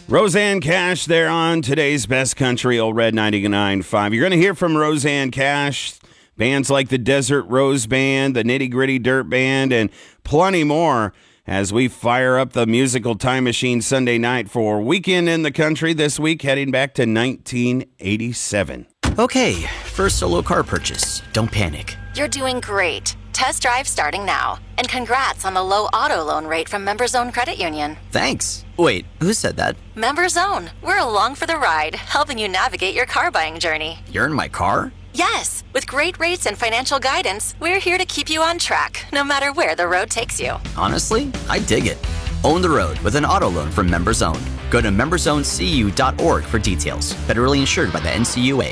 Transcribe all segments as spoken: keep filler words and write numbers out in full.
Roseanne Cash there on today's Best Country, Old Red ninety-nine point five. You're going to hear from Roseanne Cash, bands like the Desert Rose Band, the Nitty Gritty Dirt Band, and plenty more as we fire up the musical time machine Sunday night for Weekend in the Country this week, heading back to nineteen eighty-seven. Okay, first solo car purchase. Don't panic. You're doing great. Test drive starting now. And congrats on the low auto loan rate from MemberZone Credit Union. Thanks. Wait, who said that? MemberZone. We're along for the ride, helping you navigate your car buying journey. You're in my car? Yes. With great rates and financial guidance, we're here to keep you on track, no matter where the road takes you. Honestly, I dig it. Own the road with an auto loan from MemberZone. Go to member zone c u dot org for details. Federally insured by the N C U A.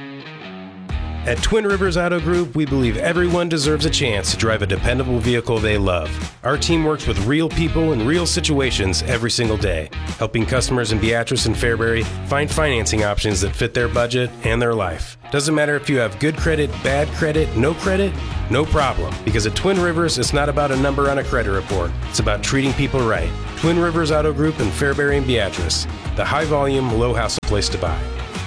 At Twin Rivers Auto Group, we believe everyone deserves a chance to drive a dependable vehicle they love. Our team works with real people in real situations every single day, helping customers in Beatrice and Fairbury find financing options that fit their budget and their life. Doesn't matter if you have good credit, bad credit, no credit, no problem. Because at Twin Rivers, it's not about a number on a credit report. It's about treating people right. Twin Rivers Auto Group in Fairbury and Beatrice, the high-volume, low-hassle place to buy.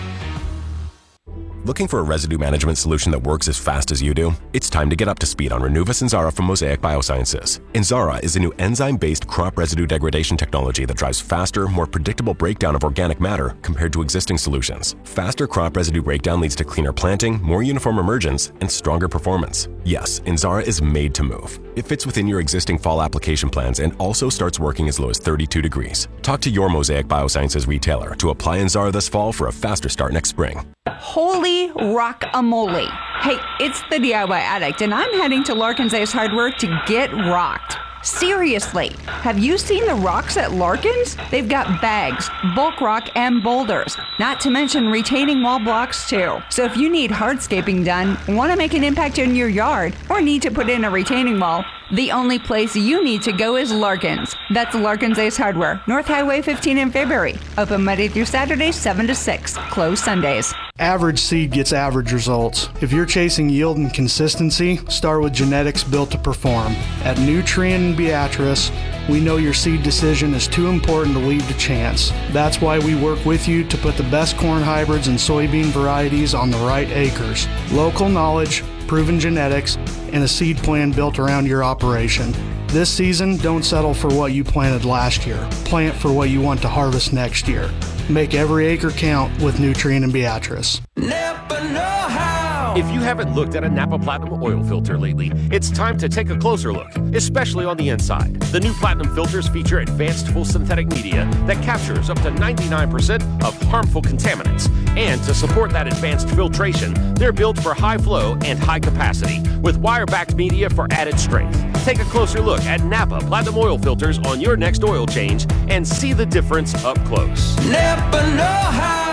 Looking for a residue management solution that works as fast as you do? It's time to get up to speed on Renuvis Inzara from Mosaic Biosciences. Inzara is a new enzyme-based crop residue degradation technology that drives faster, more predictable breakdown of organic matter compared to existing solutions. Faster crop residue breakdown leads to cleaner planting, more uniform emergence, and stronger performance. Yes, Inzara is made to move. It fits within your existing fall application plans and also starts working as low as thirty-two degrees. Talk to your Mosaic Biosciences retailer to apply Inzara this fall for a faster start next spring. Holy rock-a-mole. Hey, it's the D I Y Addict, and I'm heading to Larkin's Ace Hardware to get rocked. Seriously, have you seen the rocks at Larkin's? They've got bags, bulk rock, and boulders, not to mention retaining wall blocks too. So if you need hardscaping done, want to make an impact in your yard, or need to put in a retaining wall, the only place you need to go is Larkin's. That's Larkin's Ace Hardware, North Highway fifteen in Fairbury. Open Monday through Saturday, seven to six. Closed Sundays. Average seed gets average results. If you're chasing yield and consistency, start with genetics built to perform. At Nutrien and Beatrice, we know your seed decision is too important to leave to chance. That's why we work with you to put the best corn hybrids and soybean varieties on the right acres. Local knowledge, proven genetics, and a seed plan built around your operation. This season, don't settle for what you planted last year. Plant for what you want to harvest next year. Make every acre count with Nutrien and Beatrice. Napa know-how. If you haven't looked at a Napa Platinum oil filter lately, it's time to take a closer look, especially on the inside. The new Platinum filters feature advanced full synthetic media that captures up to ninety-nine percent of harmful contaminants. And to support that advanced filtration, they're built for high flow and high capacity with wire-backed media for added strength. Take a closer look at Napa Platinum oil filters on your next oil change and see the difference up close. Napa know-how.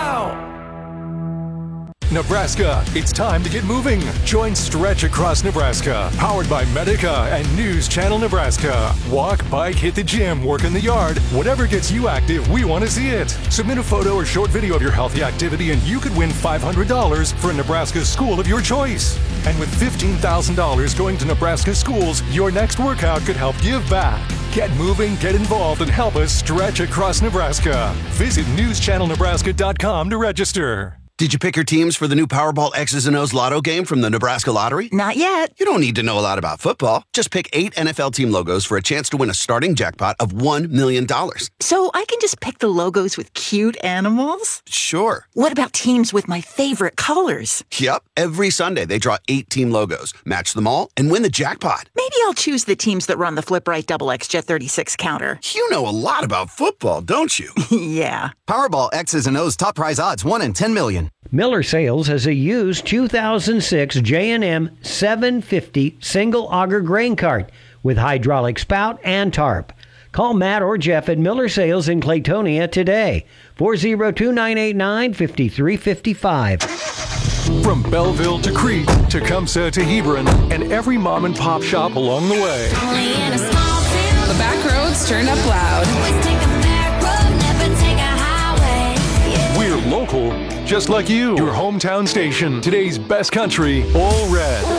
Nebraska, it's time to get moving. Join Stretch Across Nebraska, powered by Medica and News Channel Nebraska. Walk, bike, hit the gym, work in the yard. Whatever gets you active, we want to see it. Submit a photo or short video of your healthy activity and you could win five hundred dollars for a Nebraska school of your choice. And with fifteen thousand dollars going to Nebraska schools, your next workout could help give back. Get moving, get involved, and help us stretch across Nebraska. Visit news channel nebraska dot com to register. Did you pick your teams for the new Powerball X's and O's Lotto game from the Nebraska Lottery? Not yet. You don't need to know a lot about football. Just pick eight N F L team logos for a chance to win a starting jackpot of one million dollars. So I can just pick the logos with cute animals? Sure. What about teams with my favorite colors? Yep. Every Sunday, they draw eight team logos, match them all, and win the jackpot. Maybe I'll choose the teams that run the Flip Right Double X Jet thirty-six counter. You know a lot about football, don't you? Yeah. Powerball X's and O's top prize odds, one in ten million. Miller Sales has a used two thousand six J and M seven fifty single auger grain cart with hydraulic spout and tarp. Call Matt or Jeff at Miller Sales in Claytonia today. four oh two, nine eight nine, five three five five. From Belleville to Crete, Tecumseh to Hebron, and every mom and pop shop along the way. The back roads turn up loud. We're local, just like you. Your hometown station, today's best country, All Red.